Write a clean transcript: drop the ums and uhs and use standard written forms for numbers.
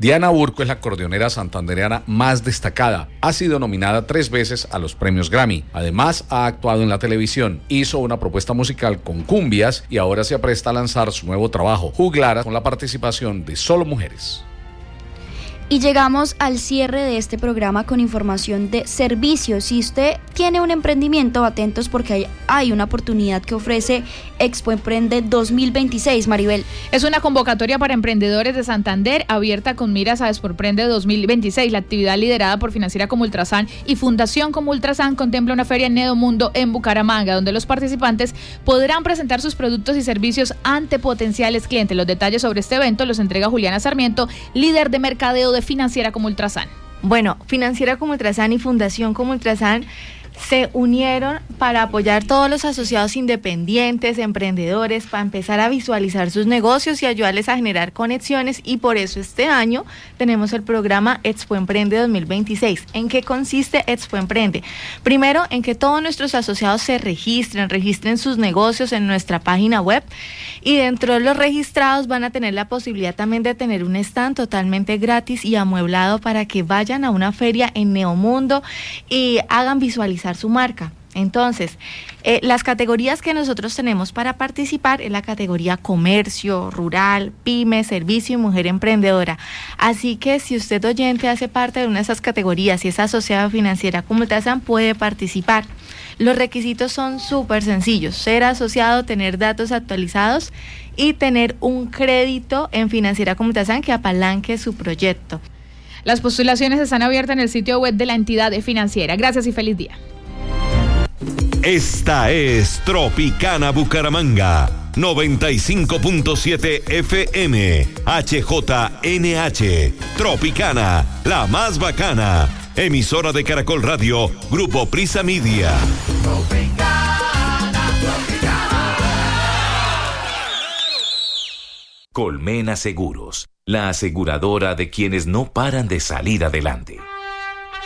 Diana Urco es la acordeonera santandereana más destacada. Ha sido nominada 3 veces a los premios Grammy. Además, ha actuado en la televisión, hizo una propuesta musical con cumbias y ahora se apresta a lanzar su nuevo trabajo, Juglara, con la participación de solo mujeres. Y llegamos al cierre de este programa con información de servicios. Si usted tiene un emprendimiento, atentos porque hay una oportunidad que ofrece Expo Emprende 2026, Maribel. Es una convocatoria para emprendedores de Santander abierta con miras a Expo Emprende 2026. La actividad liderada por Financiera como Ultrasan y Fundación como Ultrasan contempla una feria en Neomundo en Bucaramanga, donde los participantes podrán presentar sus productos y servicios ante potenciales clientes. Los detalles sobre este evento los entrega Juliana Sarmiento, líder de mercadeo de Financiera como Ultrasan. Bueno, Financiera como Ultrasan y Fundación como Ultrasan se unieron para apoyar todos los asociados independientes, emprendedores, para empezar a visualizar sus negocios y ayudarles a generar conexiones, y por eso este año tenemos el programa Expo Emprende 2026. ¿En qué consiste Expo Emprende? Primero, en que todos nuestros asociados se registren sus negocios en nuestra página web, y dentro de los registrados van a tener la posibilidad también de tener un stand totalmente gratis y amueblado para que vayan a una feria en Neomundo y hagan visualizar su marca. Entonces, las categorías que nosotros tenemos para participar es la categoría comercio, rural, pyme, servicio y mujer emprendedora. Así que si usted, oyente, hace parte de una de esas categorías y es asociado a Financiera como Ultrasan, puede participar. Los requisitos son súper sencillos: ser asociado, tener datos actualizados y tener un crédito en Financiera como Ultrasan que apalanque su proyecto. Las postulaciones están abiertas en el sitio web de la entidad financiera. Gracias y feliz día. Esta es Tropicana Bucaramanga, 95.7 FM, HJNH, Tropicana, la más bacana, emisora de Caracol Radio, Grupo Prisa Media. Colmena Seguros, la aseguradora de quienes no paran de salir adelante.